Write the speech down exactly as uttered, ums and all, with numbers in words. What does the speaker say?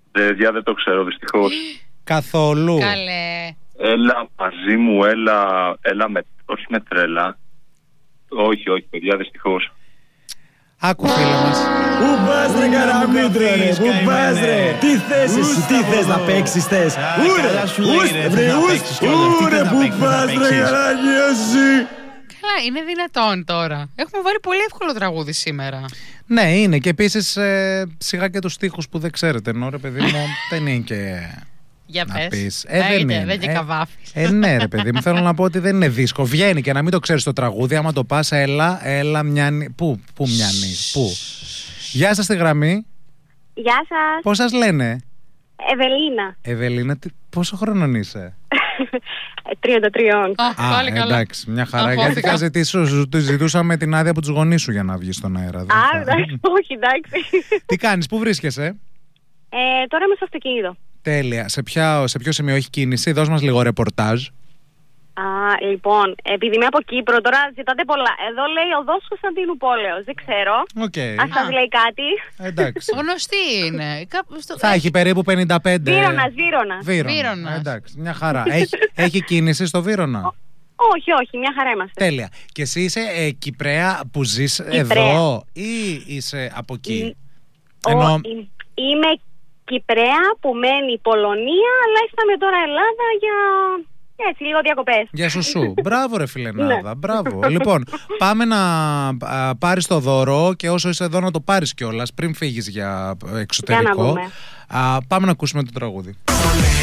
Παιδιά, δεν το ξέρω δυστυχώς. Καθόλου. Καλέ. Έλα μαζί μου, έλα, έλα με, όχι με τρέλα. Όχι, όχι, παιδιά, δυστυχώς. Άκου φίλε μας. Πού πας ρε καραμίτρε ρε, πού πας ρε. Τι θες εσύ, τι θες να παίξεις θες. Ούρε, ούστε βρε, ούστε, ούρε, πού πας ρε καράκι εσύ. Καλά, είναι δυνατόν τώρα. Έχουμε βάλει πολύ εύκολο τραγούδι σήμερα. Ναι, είναι και επίσης ε, σιγά και τους στίχους που δεν ξέρετε. Ενώ ρε παιδί μου δεν είναι και... Για να πες. πεις. Ε, δεν είναι. Δεν και ε, καβάφης. ε, ναι ρε παιδί μου, θέλω να πω ότι δεν είναι δύσκολο. Βγαίνει και να μην το ξέρεις το τραγούδι. Άμα το πας, έλα, έλα, μιάνει. Πού, πού μιάνει, πού. Γεια σας στη γραμμή. Γεια σας. Πώς σας λένε? Ευελίνα. Ευελίνα, τι, πόσο χρονών είσαι? τριάντα τρία. Α, πάλι καλά. εντάξει, μια χαρά. Αγχώθηκα. Γιατί θα ζητήσω, ζου- ζητούσαμε την άδεια από τους γονείς σου για να βγεις στον αέρα. δεν Α, θα- εντάξει, όχι, εντάξει. Τι κάνεις, πού βρίσκεσαι? Ε, τώρα είμαι στο αυτοκίνητο. Τέλεια. Σε, ποια, σε ποιο σημείο έχει κίνηση? Δώσ' μας λίγο ρεπορτάζ. Α, λοιπόν, επειδή είμαι από Κύπρο, τώρα ζητάτε πολλά. Εδώ λέει οδός Κωνσταντίνου Πόλεως, δεν ξέρω. Οκ. Αν σας Α. λέει κάτι. Εντάξει. Γνωστή είναι. Κάπου στο... Θα έχει περίπου πενήντα πέντε. Βύρονας, Βύρονας. Βύρονας. Βύρονας. Εντάξει, μια χαρά. Έχει, έχει κίνηση στο Βύρονα. Όχι, όχι, μια χαρά είμαστε. Τέλεια. Και εσύ είσαι ε, Κυπρέα που ζεις Κυπρέα. εδώ ή είσαι από εκεί? Ο- Ενώ... ε, Είμαι Κυπρέα που μένει Πολωνία, αλλά ήρθαμε τώρα Ελλάδα για έτσι λίγο διακοπές. Για σουσού. Μπράβο ρε φιλενάδα. Μπράβο. Λοιπόν, πάμε να α, πάρεις το δώρο και όσο είσαι εδώ να το πάρεις κιόλας πριν φύγεις για εξωτερικό. Για να δούμε. Α, πάμε να ακούσουμε το τραγούδι.